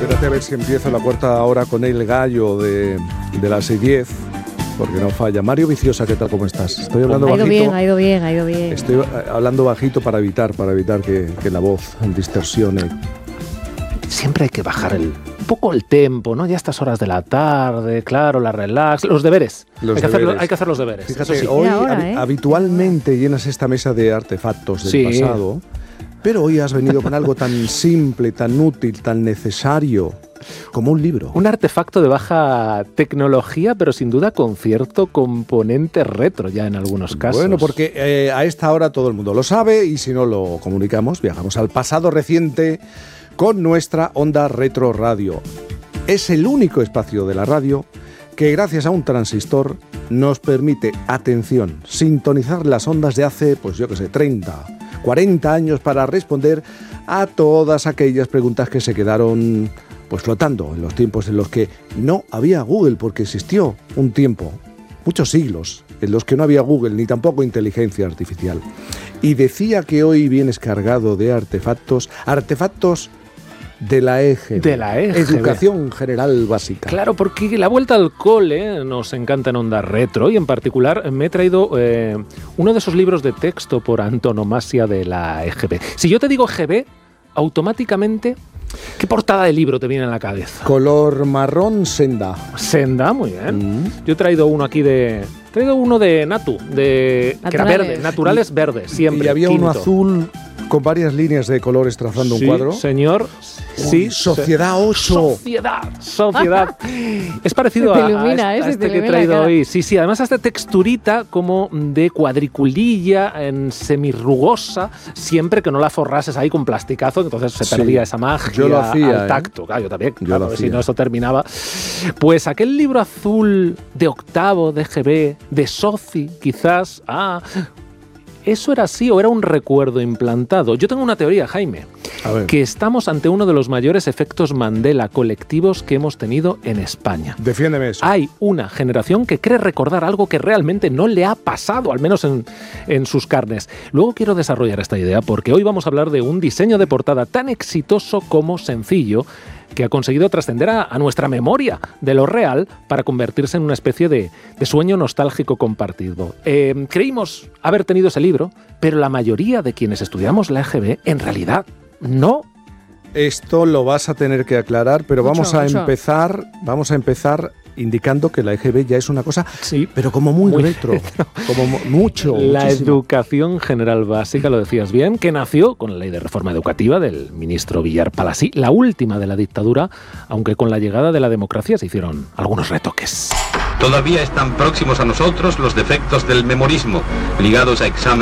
Espérate a ver si empiezo la cuarta hora con el gallo de las 6:10, porque no falla. Mario Viciosa, ¿qué tal? ¿Cómo estás? Estoy hablando bajito. Ha ido bien. Estoy hablando bajito para evitar que la voz distorsione. Siempre hay que bajar un poco el tempo, ¿no? Ya a estas horas de la tarde, claro, la relax, los deberes. Hay que hacer los deberes. Fíjate, sí. hoy habitualmente llenas esta mesa de artefactos del pasado, pero hoy has venido con algo tan simple, tan útil, tan necesario como un libro. Un artefacto de baja tecnología, pero sin duda con cierto componente retro ya en algunos casos. Bueno, porque a esta hora todo el mundo lo sabe y si no lo comunicamos, viajamos al pasado reciente con nuestra Onda Retro Radio. Es el único espacio de la radio que gracias a un transistor nos permite, atención, sintonizar las ondas de hace, 30, 40 años para responder a todas aquellas preguntas que se quedaron flotando en los tiempos en los que no había Google, porque existió un tiempo, muchos siglos, en los que no había Google ni tampoco inteligencia artificial. Y decía que hoy vienes cargado de artefactos de la EGB. De la EGB. Educación General Básica. Claro, porque la vuelta al cole nos encanta en Onda Retro y en particular me he traído uno de esos libros de texto por antonomasia de la EGB. Si yo te digo EGB, automáticamente, ¿qué portada de libro te viene a la cabeza? Color marrón senda. Senda, muy bien. Yo he traído uno aquí de Natu, que era verde, naturales verdes, siempre. Y había quinto. Uno azul con varias líneas de colores trazando un cuadro. Señor. Sí, Sociedad 8. Sociedad. Es parecido a este que he traído hoy. Sí, además hasta texturita como de cuadriculilla en semirrugosa, siempre que no la forrases ahí con plasticazo, entonces se perdía esa magia. Yo lo hacía, al tacto. Claro, yo también, si no eso terminaba. Pues aquel libro azul de octavo, de EGB, de Soci, quizás, ¿eso era así o era un recuerdo implantado? Yo tengo una teoría, Jaime, que estamos ante uno de los mayores efectos Mandela colectivos que hemos tenido en España. Defiéndeme eso. Hay una generación que cree recordar algo que realmente no le ha pasado, al menos en sus carnes. Luego quiero desarrollar esta idea porque hoy vamos a hablar de un diseño de portada tan exitoso como sencillo, que ha conseguido trascender a nuestra memoria de lo real para convertirse en una especie de sueño nostálgico compartido. Creímos haber tenido ese libro, pero la mayoría de quienes estudiamos la EGB en realidad no. Esto lo vas a tener que aclarar, pero vamos a empezar indicando que la EGB ya es una cosa, pero como muy retro, como muchísimo. Educación General Básica, lo decías bien, que nació con la Ley de Reforma Educativa del ministro Villar Palasí, la última de la dictadura, aunque con la llegada de la democracia se hicieron algunos retoques. Todavía están próximos a nosotros los defectos del memorismo, ligados a exámenes